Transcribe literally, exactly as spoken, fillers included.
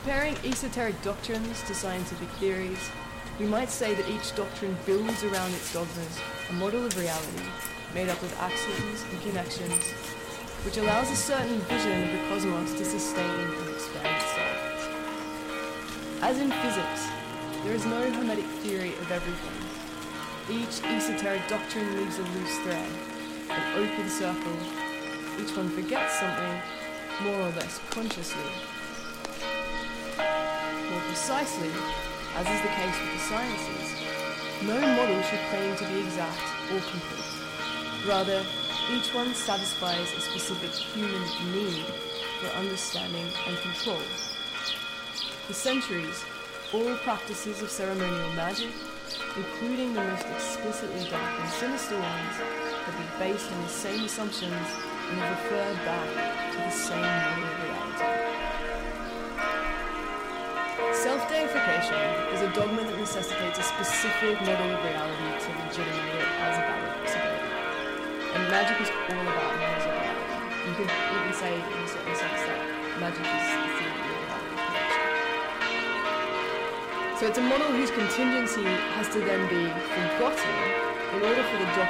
Comparing esoteric doctrines to scientific theories, we might say that each doctrine builds around its dogmas a model of reality made up of axioms and connections, which allows a certain vision of the cosmos to sustain and expand itself. As in physics, there is no hermetic theory of everything. Each esoteric doctrine leaves a loose thread, an open circle. Each one forgets something, more or less consciously. More precisely, as is the case with the sciences, no model should claim to be exact or complete. Rather, each one satisfies a specific human need for understanding and control. For centuries, all practices of ceremonial magic, including the most explicitly dark and sinister ones, have been based on the same assumptions and have referred back to the same model of reality. Self-deification is a dogma that necessitates a specific model of reality to legitimate it as a valid possibility. And magic is all about models of reality. You could even say, in a certain sense, that magic is the theory of reality creation. So it's a model whose contingency has to then be forgotten in order for the